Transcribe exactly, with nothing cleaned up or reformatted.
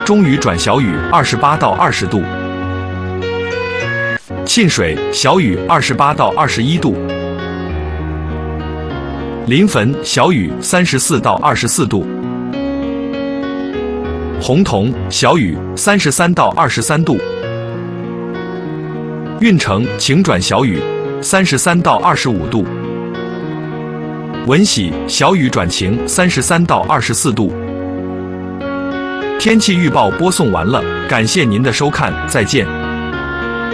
中雨转小雨，二十八到二十度。沁水小雨，二十八到二十一度。临汾小雨，三十四到二十四度。洪洞小雨，三十三到二十三度。运城晴转小雨，三十三到二十五度。闻喜小雨转晴，三十三到二十四度。天气预报播送完了，感谢您的收看，再见。